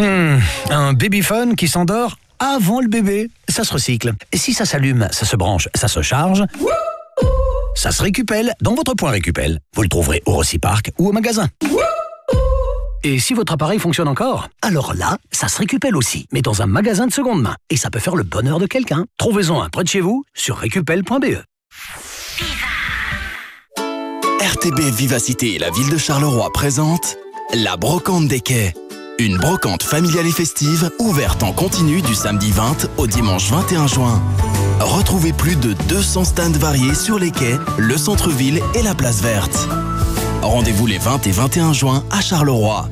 Un babyphone qui s'endort avant le bébé, ça se recycle. Et si ça s'allume, ça se branche, ça se charge, ça se récupère dans votre point Récupel. Vous le trouverez au Reciparc ou au magasin. Et si votre appareil fonctionne encore, alors là, ça se récupère aussi, mais dans un magasin de seconde main. Et ça peut faire le bonheur de quelqu'un. Trouvez-en un près de chez vous sur récupel.be. RTB Vivacité et la ville de Charleroi présente la Brocante des Quais. Une brocante familiale et festive ouverte en continu du samedi 20 au dimanche 21 juin. Retrouvez plus de 200 stands variés sur les quais, le centre-ville et la place verte. Rendez-vous les 20 et 21 juin à Charleroi.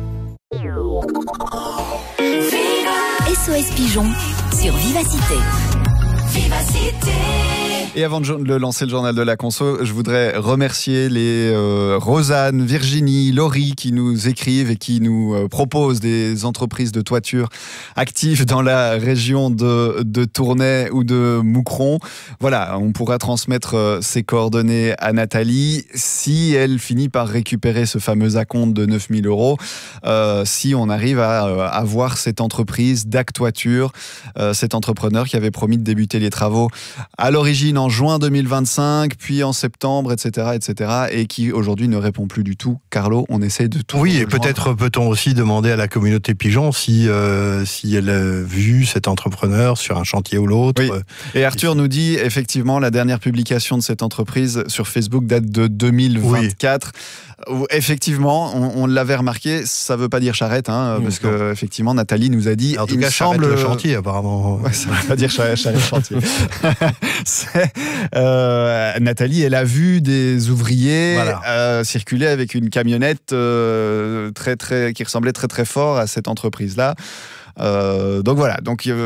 SOS Pigeon sur Vivacité. Vivacité. Et avant de lancer le journal de la conso, je voudrais remercier les Rosanne, Virginie, Laurie qui nous écrivent et qui nous proposent des entreprises de toiture actives dans la région de Tournai ou de Moucron. Voilà, on pourra transmettre ces coordonnées à Nathalie si elle finit par récupérer ce fameux acompte de 9 000 €, si on arrive à avoir cette entreprise d'Actoiture, cet entrepreneur qui avait promis de débuter les travaux à l'origine en juin 2025, puis en septembre, etc., et qui aujourd'hui ne répond plus du tout. Carlo, on essaie de tout. Oui, et peut-être peut-on aussi demander à la communauté pigeon si elle a vu cet entrepreneur sur un chantier ou l'autre. Oui. Et Arthur nous dit, effectivement, la dernière publication de cette entreprise sur Facebook date de 2024. Oui. Effectivement, on l'avait remarqué, ça veut pas dire charrette, parce que effectivement, Nathalie nous a dit. En tout cas, charrette le chantier, apparemment. Ouais, ça veut pas dire charrette chantier. Nathalie, elle a vu des ouvriers circuler avec une camionnette qui ressemblait très très fort à cette entreprise-là. Donc voilà,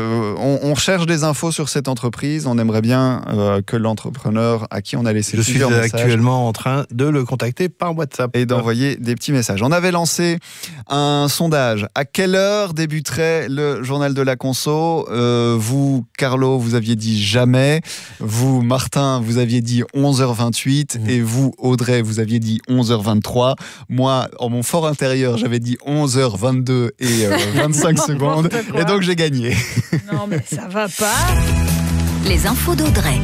on cherche des infos sur cette entreprise. On aimerait bien que l'entrepreneur à qui on a laissé plusieurs messages. Je suis actuellement en train de le contacter par WhatsApp et d'envoyer des petits messages. On avait lancé un sondage. À quelle heure débuterait le journal de la conso ? Vous, Carlo, vous aviez dit jamais. Vous, Martin, vous aviez dit 11h28. Et vous, Audrey, vous aviez dit 11h23. Moi, en mon fort intérieur, j'avais dit 11h22 et 25 secondes. Et donc j'ai gagné. Non mais ça va pas. Les infos d'Audrey.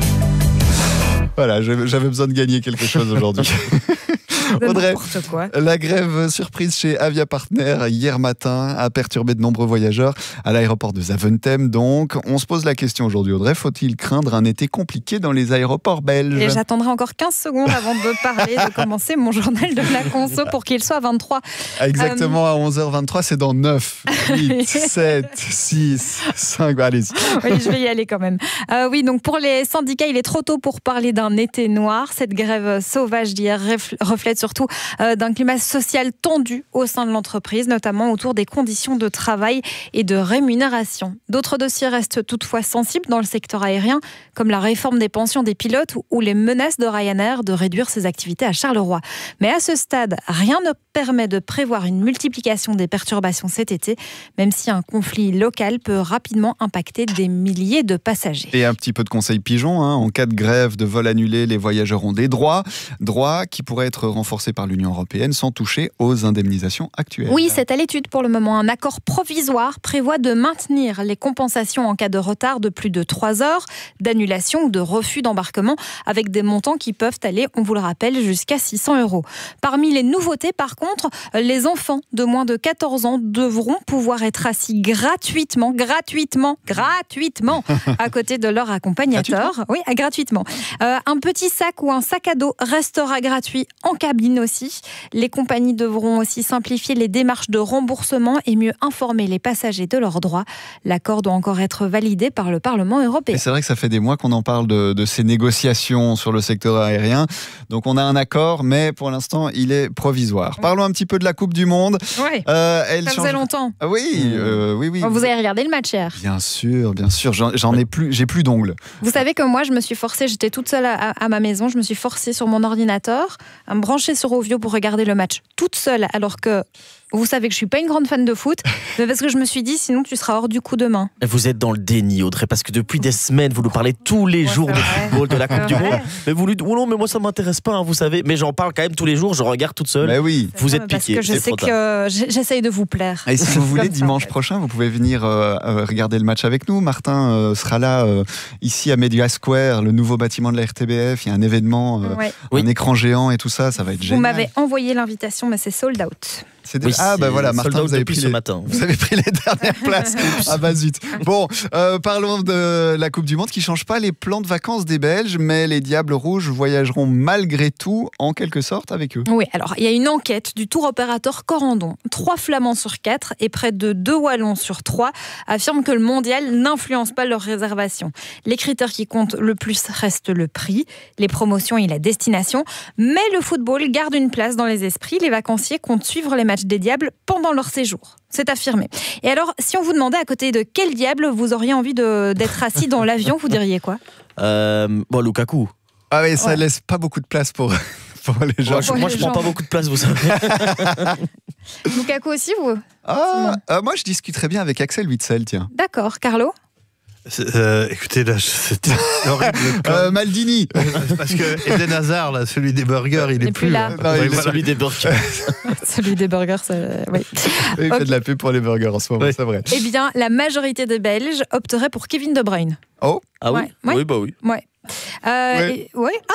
Voilà, j'avais besoin de gagner quelque chose aujourd'hui. Audrey, la grève surprise chez Avia Partner hier matin a perturbé de nombreux voyageurs à l'aéroport de Zaventem. Donc, on se pose la question aujourd'hui, Audrey, faut-il craindre un été compliqué dans les aéroports belges ? Et j'attendrai encore 15 secondes avant de parler, de commencer mon journal de la conso pour qu'il soit à 23. Exactement, à 11h23, c'est dans 9, 8, 7, 6, 5, allez-y. Oui, je vais y aller quand même. Oui, donc pour les syndicats, il est trop tôt pour parler d'un été noir. Cette grève sauvage d'hier reflète surtout d'un climat social tendu au sein de l'entreprise, notamment autour des conditions de travail et de rémunération. D'autres dossiers restent toutefois sensibles dans le secteur aérien, comme la réforme des pensions des pilotes ou les menaces de Ryanair de réduire ses activités à Charleroi. Mais à ce stade, rien ne permet de prévoir une multiplication des perturbations cet été, même si un conflit local peut rapidement impacter des milliers de passagers. Et un petit peu de conseil pigeon, en cas de grève, de vol annulé, les voyageurs ont des droits qui pourraient être renforcés par l'Union européenne sans toucher aux indemnisations actuelles. Oui, c'est à l'étude pour le moment. Un accord provisoire prévoit de maintenir les compensations en cas de retard de plus de 3 heures, d'annulation ou de refus d'embarquement, avec des montants qui peuvent aller, on vous le rappelle, jusqu'à 600 €. Parmi les nouveautés, par contre, les enfants de moins de 14 ans devront pouvoir être assis gratuitement, à côté de leur accompagnateur. Oui, gratuitement. Un petit sac ou un sac à dos restera gratuit en cabine aussi. Les compagnies devront aussi simplifier les démarches de remboursement et mieux informer les passagers de leurs droits. L'accord doit encore être validé par le Parlement européen. Et c'est vrai que ça fait des mois qu'on en parle de ces négociations sur le secteur aérien. Donc on a un accord, mais pour l'instant, il est provisoire. Parlons un petit peu de la Coupe du Monde. Oui, ça faisait longtemps. Oui. Vous avez regardé le match hier ? Bien sûr. J'ai plus d'ongles. Vous savez que moi, je me suis forcée, j'étais toute seule à ma maison, je me suis forcée sur mon ordinateur à me brancher sur Ovio pour regarder le match toute seule, alors que Vous savez que je suis pas une grande fan de foot, mais parce que je me suis dit, sinon tu seras hors du coup demain. Vous êtes dans le déni, Audrey, parce que depuis des semaines, vous nous parlez tous les jours de football, de la Coupe du Monde. Mais vous lui dites, oh non, mais moi ça m'intéresse pas, vous savez. Mais j'en parle quand même tous les jours, je regarde toute seule. Mais oui. Vous êtes piqué. Parce que je sais que j'essaye de vous plaire. Et si vous voulez, Comme ça, dimanche prochain, vous pouvez venir regarder le match avec nous. Martin sera là, ici à Media Square, le nouveau bâtiment de la RTBF. Il y a un événement, un écran géant et tout ça, ça va être génial. Vous m'avez envoyé l'invitation, mais c'est sold out. Voilà, Martin, vous avez pris ce matin. Vous avez pris les dernières places. Ah bah zut. Bon, parlons de la Coupe du Monde qui change pas les plans de vacances des Belges, mais les Diables Rouges voyageront malgré tout, en quelque sorte, avec eux. Oui, alors il y a une enquête du tour opérateur Corendon. 3 Flamands sur 4 et près de 2 Wallons sur 3 affirment que le mondial n'influence pas leur réservation. Les critères qui comptent le plus restent le prix, les promotions et la destination, mais le football garde une place dans les esprits. Les vacanciers comptent suivre les matchs des Diables pendant leur séjour. C'est affirmé. Et alors, si on vous demandait à côté de quel diable vous auriez envie d'être assis dans l'avion, vous diriez quoi ? Lukaku. Ah oui, ça laisse pas beaucoup de place pour les gens. Moi, je prends pas beaucoup de place, vous savez. Lukaku aussi, vous ? Moi, je discuterais bien avec Axel Witsel, tiens. D'accord. Carlo ? Écoutez, là, c'était horrible. Maldini. Parce que Eden Hazard, là, celui des burgers, il est plus là. Celui des burgers. Celui des burgers, oui. Il fait de la pub pour les burgers en ce moment, c'est vrai. Eh bien, la majorité des Belges opterait pour Kevin De Bruyne. Oh. Ah oui. Ouais. Oui, bah oui. Ouais.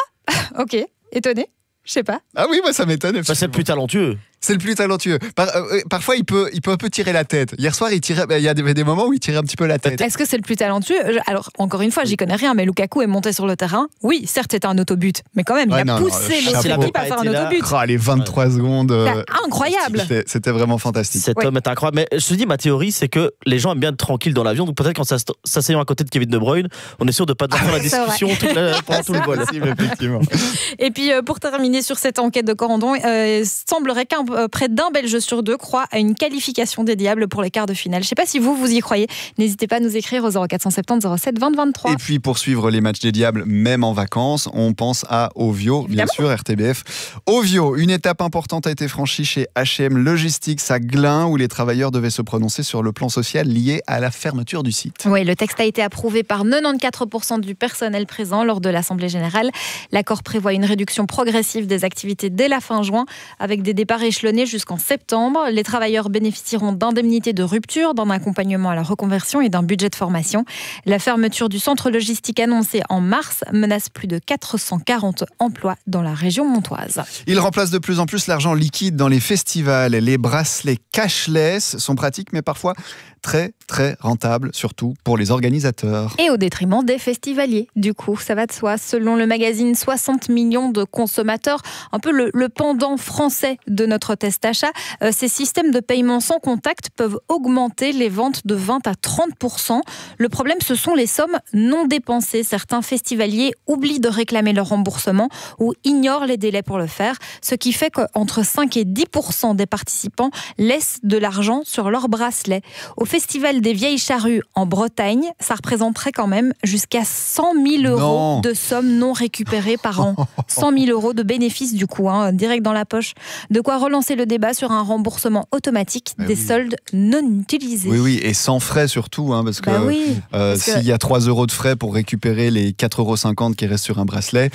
Ah, ok. Étonné. Je sais pas. Ah oui, moi ça m'étonne. C'est le plus talentueux. C'est le plus talentueux. Parfois, il peut un peu tirer la tête. Hier soir, il y a des moments où il tirait un petit peu la tête. Est-ce que c'est le plus talentueux ? Alors, encore une fois, j'y connais rien, mais Lukaku est monté sur le terrain. Oui, certes, c'était un autobut, mais quand même, il a poussé l'autre équipe à faire un autobut. Les 23 secondes. Incroyable. C'était vraiment fantastique. Cet homme est incroyable. Mais je te dis, ma théorie, c'est que les gens aiment bien être tranquilles dans l'avion. Donc peut-être qu'en s'asseyant à côté de Kevin De Bruyne, on est sûr de ne pas devoir faire la discussion pendant tout le vol. Effectivement. Et puis, pour terminer sur cette enquête de Corendon, semblerait qu'un près d'un Belge sur 2 croit à une qualification des Diables pour les quarts de finale. Je ne sais pas si vous y croyez. N'hésitez pas à nous écrire au 0470 07 20 23. Et puis pour suivre les matchs des Diables, même en vacances, on pense à Ovio, bien sûr, RTBF. Ovio, une étape importante a été franchie chez H&M Logistics à Glun, où les travailleurs devaient se prononcer sur le plan social lié à la fermeture du site. Oui, le texte a été approuvé par 94% du personnel présent lors de l'Assemblée générale. L'accord prévoit une réduction progressive des activités dès la fin juin, avec des départs échelonnés jusqu'en septembre. Les travailleurs bénéficieront d'indemnités de rupture, d'un accompagnement à la reconversion et d'un budget de formation. La fermeture du centre logistique annoncée en mars menace plus de 440 emplois dans la région montoise. Il remplace de plus en plus l'argent liquide dans les festivals. Les bracelets cashless sont pratiques, mais parfois très très rentables, surtout pour les organisateurs. Et au détriment des festivaliers. Du coup, ça va de soi. Selon le magazine 60 millions de consommateurs, un peu le pendant français de notre test achat, ces systèmes de paiement sans contact peuvent augmenter les ventes de 20 à 30%. Le problème, ce sont les sommes non dépensées. Certains festivaliers oublient de réclamer leur remboursement ou ignorent les délais pour le faire, ce qui fait qu'entre 5 et 10% des participants laissent de l'argent sur leur bracelet. Au Festival des Vieilles Charrues en Bretagne, ça représenterait quand même jusqu'à 100 000 euros de sommes non récupérées par an. 100 000 euros de bénéfices du coup, direct dans la poche. De quoi relancer le débat sur un remboursement automatique des soldes non utilisés. Oui, et sans frais surtout, parce que s'il y a 3 euros de frais pour récupérer les 4,50 € qui restent sur un bracelet,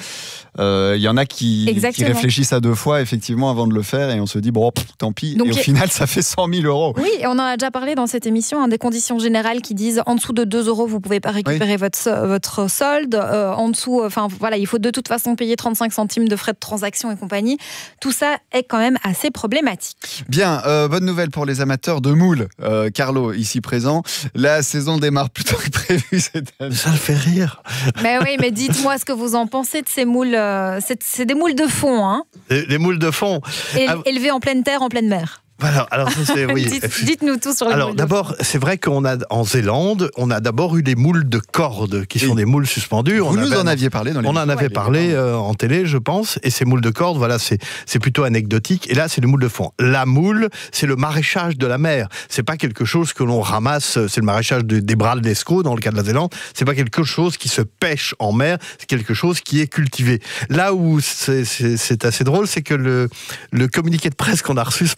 il y en a qui réfléchissent à 2 fois effectivement avant de le faire et on se dit tant pis. Donc, et au final, ça fait 100 000 euros. Oui, et on en a déjà parlé dans cette émission, des conditions générales qui disent en dessous de 2 euros, vous ne pouvez pas récupérer votre solde. En dessous, il faut de toute façon payer 35 centimes de frais de transaction et compagnie. Tout ça est quand même assez problématique. Bien, bonne nouvelle pour les amateurs de moules. Carlo, ici présent, la saison démarre plus tôt que prévu cette année. Ça le fait rire. Mais oui, mais dites-moi ce que vous en pensez de ces moules. C'est des moules de fond. Des moules de fond. Élevés en pleine terre, en pleine mer. Voilà, alors ça c'est oui. Dites-nous tout sur les moules. Alors d'abord, c'est vrai qu'on a en Zélande, on a d'abord eu des moules de cordes qui sont des moules suspendus. Vous nous en aviez parlé dans les. On en avait parlé en télé, je pense. Et ces moules de cordes, voilà, c'est plutôt anecdotique. Et là, c'est le moule de fond. La moule, c'est le maraîchage de la mer. C'est pas quelque chose que l'on ramasse. C'est le maraîchage des brales d'escroc dans le cas de la Zélande. C'est pas quelque chose qui se pêche en mer. C'est quelque chose qui est cultivé. Là où c'est assez drôle, c'est que le communiqué de presse qu'on a reçu ce matin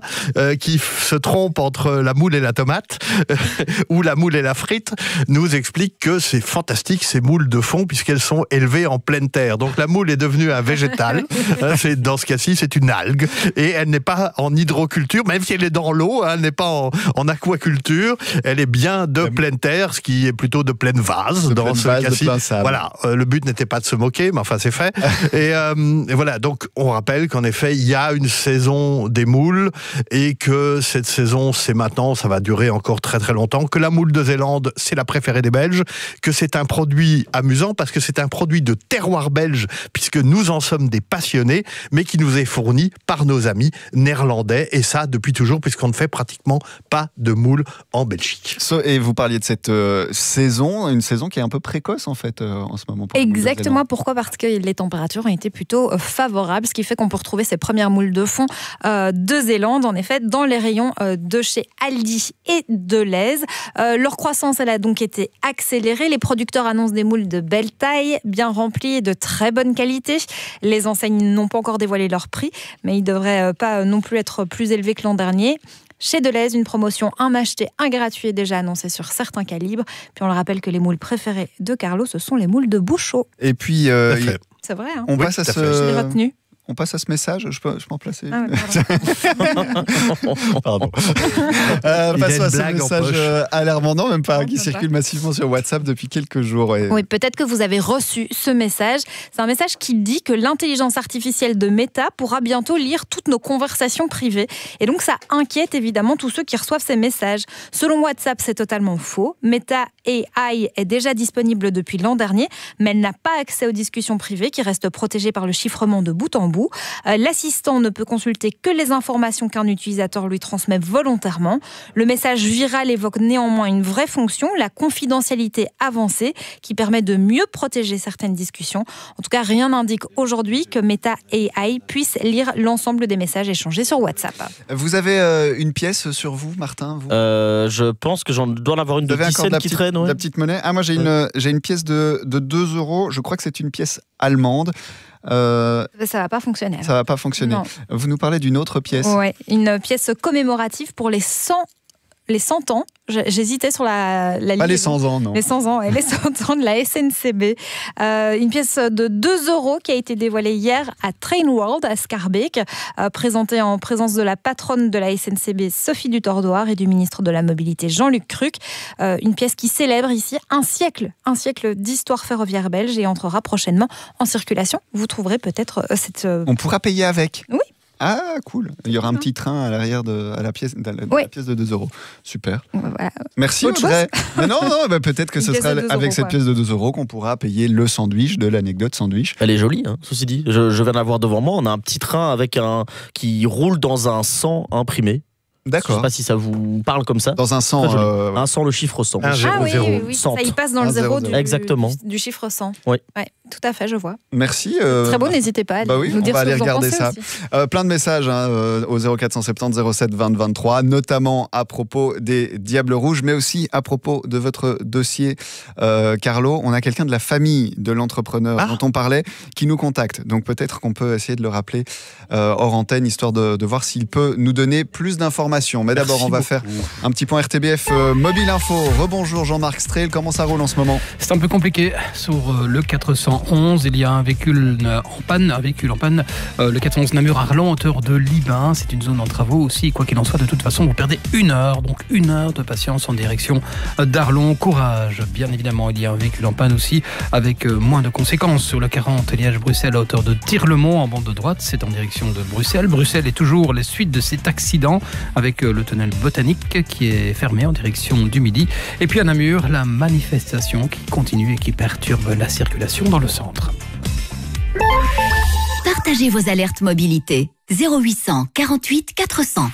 qui se trompe entre la moule et la tomate, ou la moule et la frite, nous explique que c'est fantastique ces moules de fond puisqu'elles sont élevées en pleine terre. Donc la moule est devenue un végétal. Dans ce cas-ci, c'est une algue et elle n'est pas en hydroculture, même si elle est dans l'eau, elle n'est pas en aquaculture. Elle est bien de pleine terre, ce qui est plutôt de pleine vase dans ce cas-ci. Voilà, le but n'était pas de se moquer, mais enfin c'est fait. Et voilà, donc on rappelle qu'en effet, il y a une saison des moules et que cette saison, c'est maintenant, ça va durer encore très très longtemps, que la moule de Zélande, c'est la préférée des Belges, que c'est un produit amusant parce que c'est un produit de terroir belge, puisque nous en sommes des passionnés, mais qui nous est fourni par nos amis néerlandais, et ça depuis toujours, puisqu'on ne fait pratiquement pas de moules en Belgique. Et vous parliez de cette saison, une saison qui est un peu précoce en fait en ce moment. Exactement, pourquoi ? Parce que les températures ont été plutôt favorables, ce qui fait qu'on peut retrouver ces premières moules de fond de Zélande, en effet, dans les rayons de chez Aldi et Delhaize. Leur croissance, elle a donc été accélérée. Les producteurs annoncent des moules de belle taille, bien remplies et de très bonne qualité. Les enseignes n'ont pas encore dévoilé leur prix, mais ils ne devraient pas non plus être plus élevés que l'an dernier. Chez Delhaize, une promotion un acheté, un gratuit est déjà annoncée sur certains calibres. Puis on le rappelle que les moules préférées de Carlo, ce sont les moules de Bouchot. Et puis, c'est vrai. Hein. On passe à Je l'ai retenu. On passe à ce message, je peux m'en placer. Ah ouais, pardon. Passons à ce message alarmant, non, même pas, qui circule massivement sur WhatsApp depuis quelques jours. Oui, peut-être que vous avez reçu ce message. C'est un message qui dit que l'intelligence artificielle de Meta pourra bientôt lire toutes nos conversations privées. Et donc ça inquiète évidemment tous ceux qui reçoivent ces messages. Selon WhatsApp, c'est totalement faux. Meta AI est déjà disponible depuis l'an dernier, mais elle n'a pas accès aux discussions privées qui restent protégées par le chiffrement de bout en bout. L'assistant ne peut consulter que les informations qu'un utilisateur lui transmet volontairement. Le message viral évoque néanmoins une vraie fonction, la confidentialité avancée, qui permet de mieux protéger certaines discussions. En tout cas, rien n'indique aujourd'hui que Meta AI puisse lire l'ensemble des messages échangés sur WhatsApp. Vous avez une pièce sur vous, Martin, vous Je pense que j'en dois en avoir une de 10 cents qui traîne. La petite monnaie. Ah, moi j'ai une pièce de 2 €. Je crois que c'est une pièce allemande. Ça va pas fonctionner. Ça va pas fonctionner. Non. Vous nous parlez d'une autre pièce. Ouais, une pièce commémorative pour les 100 ans. J'hésitais sur la ligne. Pas les 100 ans, non. Les 100 ans, et les 100 ans de la SNCB. Une pièce de 2 € qui a été dévoilée hier à Train World, à Schaerbeek, présentée en présence de la patronne de la SNCB, Sophie Dutordoir, et du ministre de la Mobilité, Jean-Luc Cruc. Une pièce qui célèbre ici un siècle d'histoire ferroviaire belge et entrera prochainement en circulation. Vous trouverez peut-être cette... On pourra payer avec. Oui. Ah, cool. Il y aura un petit train à l'arrière à la pièce de 2 €. Super. Voilà. Merci Audrey. Mais non, peut-être que ce sera avec cette pièce de 2 € qu'on pourra payer le sandwich de l'anecdote sandwich. Elle est jolie, hein, ceci dit. Je viens de la voir devant moi. On a un petit train qui roule dans un 100 imprimé. D'accord. Je ne sais pas si ça vous parle comme ça. Dans un 100. Un 100, le chiffre 100. Un 0, oui, ça y passe dans le 0 du chiffre 100. Oui. Ouais, tout à fait, je vois. Merci. Très beau, n'hésitez pas à nous dire on va aller ce que vous en regarder pensez ça. Plein de messages au 0470 07 20 23, notamment à propos des Diables Rouges, mais aussi à propos de votre dossier, Carlo. On a quelqu'un de la famille de l'entrepreneur dont on parlait qui nous contacte. Donc peut-être qu'on peut essayer de le rappeler hors antenne, histoire de voir s'il peut nous donner plus d'informations. Mais d'abord, on va faire un petit point RTBF Mobile Info. Rebonjour Jean-Marc Strehl, comment ça roule en ce moment ? C'est un peu compliqué. Sur le 411, il y a un véhicule en panne, le 411 Namur-Arlon, hauteur de Libin. C'est une zone en travaux aussi. Quoi qu'il en soit, de toute façon, vous perdez 1 heure. Donc 1 heure de patience en direction d'Arlon. Courage. Bien évidemment, il y a un véhicule en panne aussi, avec moins de conséquences. Sur le 40 Liège-Bruxelles, à hauteur de Tirlemont, en bande de droite, c'est en direction de Bruxelles. Bruxelles est toujours les suites de cet accident, avec le tunnel botanique qui est fermé en direction du Midi. Et puis à Namur, la manifestation qui continue et qui perturbe la circulation dans le centre. Partagez vos alertes mobilité. 0800 48 400.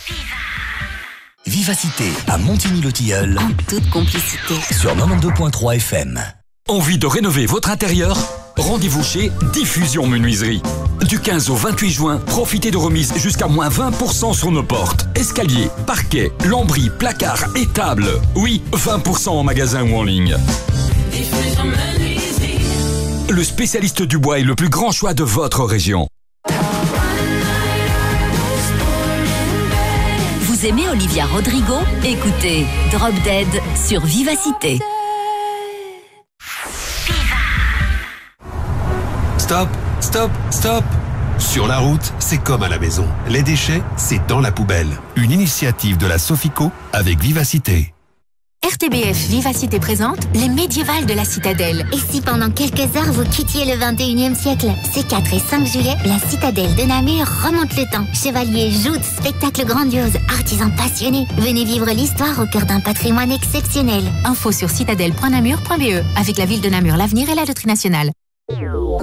Vivacité à Montigny-le-Tilleul. En toute complicité. Sur 92.3 FM. Envie de rénover votre intérieur ? Rendez-vous chez Diffusion Menuiserie. Du 15 au 28 juin, profitez de remises jusqu'à moins 20% sur nos portes. Escaliers, parquets, lambris, placards et tables. Oui, 20% en magasin ou en ligne. Diffusion Menuiserie. Le spécialiste du bois et le plus grand choix de votre région. Vous aimez Olivia Rodrigo? Écoutez Drop Dead sur Vivacité. Stop, stop, stop. Sur la route, c'est comme à la maison. Les déchets, c'est dans la poubelle. Une initiative de la Sofico avec Vivacité. RTBF Vivacité présente les médiévales de la Citadelle. Et si pendant quelques heures vous quittiez le 21e siècle? Ces 4 et 5 juillet, la Citadelle de Namur remonte le temps. Chevaliers, joutes, spectacles grandioses, artisans passionnés. Venez vivre l'histoire au cœur d'un patrimoine exceptionnel. Info sur citadelle.namur.be. Avec la ville de Namur, l'avenir et la loterie nationale.